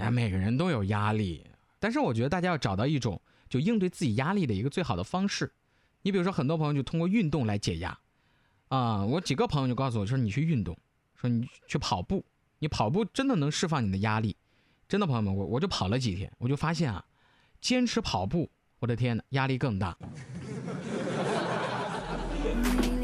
每个人都有压力，但是我觉得大家要找到一种就应对自己压力的一个最好的方式。你比如说，很多朋友就通过运动来解压我几个朋友就告诉我说，你去运动，说你去跑步，你跑步真的能释放你的压力。真的朋友们，我就跑了几天，我就发现坚持跑步，我的天哪，压力更大。